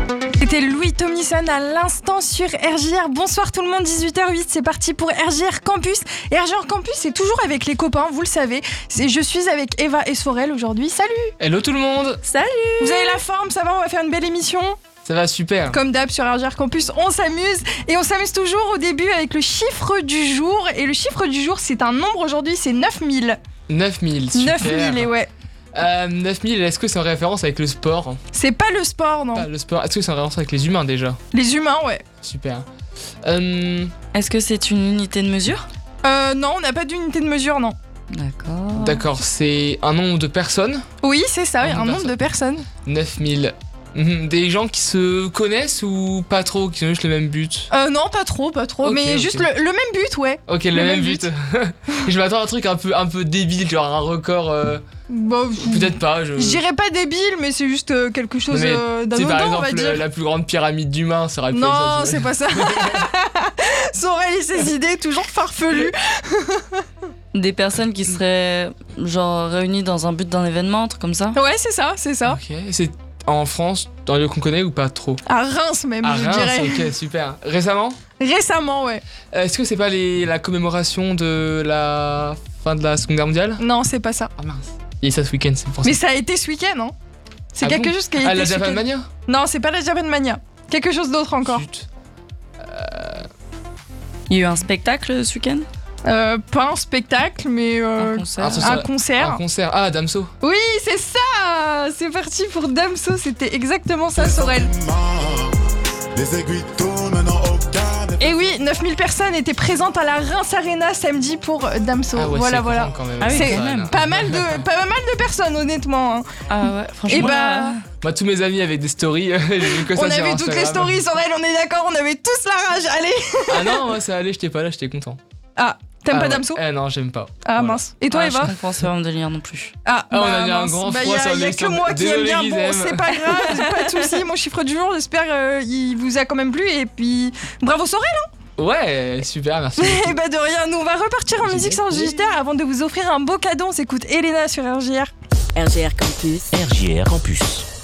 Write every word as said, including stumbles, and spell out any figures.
C'était Louis Tomlinson à l'instant sur R J R. Bonsoir tout le monde, dix-huit heures huit, c'est parti pour R J R Campus. Et R J R Campus, c'est toujours avec les copains, vous le savez. C'est, je suis avec Eva et Sorel aujourd'hui. Salut. Hello tout le monde. Salut. Vous avez la forme, ça va, on va faire une belle émission. Ça va super. Comme d'hab sur R J R Campus, on s'amuse. Et on s'amuse toujours au début avec le chiffre du jour. Et le chiffre du jour, c'est un nombre aujourd'hui, c'est neuf mille. neuf mille, super. neuf mille, et ouais. Euh, neuf mille, est-ce que c'est en référence avec le sport? C'est pas le sport, non. Pas le sport. Est-ce que c'est en référence avec les humains déjà? Les humains, ouais. Super. Euh... Est-ce que c'est une unité de mesure? Euh, non, on n'a pas d'unité de mesure, non. D'accord. D'accord, c'est un nombre de personnes? Oui, c'est ça, Un un, nombre nombre de personnes. neuf mille. Mhm. Des gens qui se connaissent ou pas trop, qui ont juste le même but? Euh, non, pas trop, pas trop, Ok, mais ok. juste le, le même but, ouais. Ok, le, même but. Je m'attends à un truc un peu, un peu débile, genre un record. Euh... Bon, Peut-être pas. Je, je dirais pas débile, mais c'est juste euh, quelque chose Mais, euh, Tu sais, par d'anodin, on va exemple, dire. la plus grande pyramide d'humains, ça aurait pu être Non, ça, tu c'est pas ça. Sorel et ses idées, toujours farfelues. Des personnes qui seraient genre réunies dans un but d'un événement, un truc comme ça? Ouais, c'est ça, c'est ça. Ok, c'est en France, dans le lieu qu'on connaît ou pas trop? À Reims même, À je Reims, dirais. ok, super. Récemment? Récemment, ouais. Euh, Est-ce que c'est pas les, la commémoration de la fin de la Seconde Guerre mondiale? Non, c'est pas ça. Ah mince. Et ça ce week-end, c'est pour ça. Mais ça a été ce week-end, hein. C'est Ah quelque bon chose qui a Ah, été la ce Japan week-end. Mania? Non, c'est pas la Japan Mania. Quelque chose d'autre encore. Zut. Il y a eu un spectacle ce week-end? Euh, pas un spectacle, mais euh, Un concert? Ah, ce un sera- concert. Un concert. Ah, Damso. Oui, c'est ça. C'est parti pour Damso. C'était exactement ça, Sorel. Les aiguilles tournent maintenant au calme. Et oui, neuf mille personnes étaient présentes à la Reims Arena samedi pour euh, Damso. Ah ouais, voilà, c'est voilà. grand quand même. Ah oui, C'est quand même. Pas mal de, pas mal de personnes, honnêtement. hein. Ah ouais, franchement. Et bah, euh, Moi, tous mes amis avaient des stories. J'ai vu que ça on sur avait toutes les Instagram. stories, Sorel, on est d'accord, on avait tous la rage. Allez. Ah non, moi ça allait, j'étais pas là, j'étais content. Ah, t'aimes Ah pas ouais. Damso? Eh non, j'aime pas. Ah Voilà. mince. Et toi, ah, Eva? Je comprends, c'est pas mon délire non plus. Ah, Ah, on a mis un mince. grand Bah, froid y a, sur y a les que moi qui Désolé, aime bien. Guizem. Bon, c'est pas grave, pas de soucis. Mon chiffre du jour, j'espère euh, il vous a quand même plu. Et puis, bravo Sorel. Ouais, super, merci. Et bah de rien, nous on va repartir en J'ai musique dit. sans J R avant de vous offrir un beau cadeau. On s'écoute Elena sur R J R. R J R Campus. R J R Campus.